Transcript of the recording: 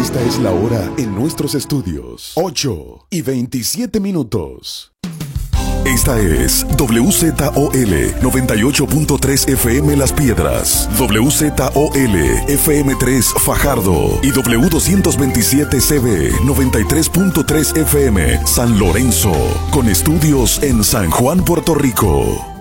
Esta es la hora en nuestros estudios. 8:27. Esta es WZOL 98.3 FM Las Piedras, WZOL FM3 Fajardo y W227CB 93.3 FM San Lorenzo, con estudios en San Juan, Puerto Rico.